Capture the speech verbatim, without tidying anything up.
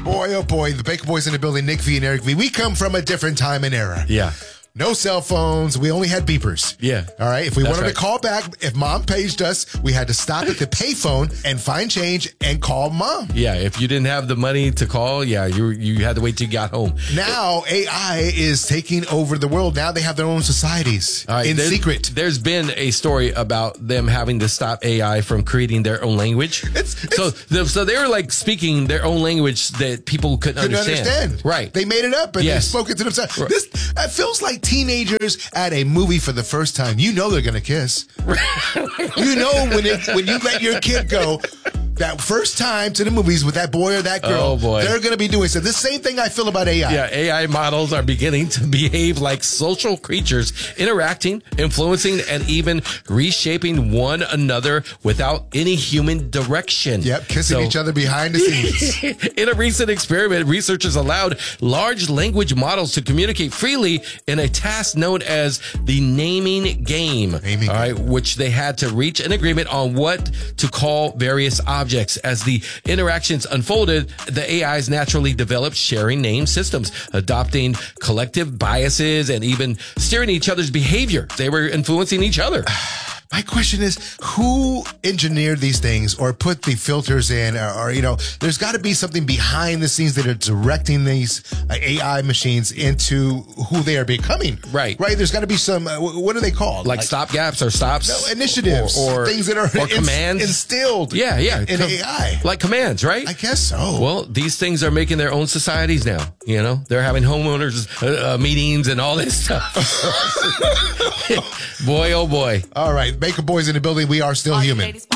Boy, oh boy, the Baker Boys in the building, Nick V and Eric V. We come from a different time and era. Yeah. No cell phones. We only had beepers. Yeah. All right. If we That's wanted right. to call back, if mom paged us, we had to stop at the payphone and find change and call mom. Yeah. If you didn't have the money to call, yeah, you you had to wait till you got home. Now A I is taking over the world. Now they have their own societies All right, in there's- secret. There's been a story about them having to stop A I from creating their own language. It's- it's- so, the, so they were like speaking their own language that people couldn't, Couldn't understand. understand. Right. They made it up and Yes. they spoke it to themselves. This it feels like teenagers at a movie for the first time. You know they're gonna kiss. You know when it, when you let your kid go that first time to the movies with that boy or that girl, Oh, boy. they're gonna be doing so. The same thing I feel about A I. Yeah, A I models are beginning to behave like social creatures, interacting, influencing, and even reshaping one another without any human direction. Yep, kissing So- each other behind the scenes. In a recent experiment, researchers allowed large language models to communicate freely in a task known as the naming game. Naming all right, which they had to reach an agreement on what to call various objects. As the interactions unfolded, the A Is naturally developed sharing name systems, adopting collective biases and even steering each other's behavior. They were influencing each other. My question is, who engineered these things or put the filters in, or, or you know, there's got to be something behind the scenes that are directing these uh, A I machines into who they are becoming. Right. Right. There's got to be some, uh, what are they called? Like, stop gaps or stops, no, initiatives, or, or things that are or ins- commands instilled. Yeah, yeah, in Com- A I. like commands, right? I guess so. Well, these things are making their own societies now. You know, they're having homeowners uh, uh, meetings and all this stuff. Boy, oh boy. All right, Baker Boys in the building. We are still All you human. ladies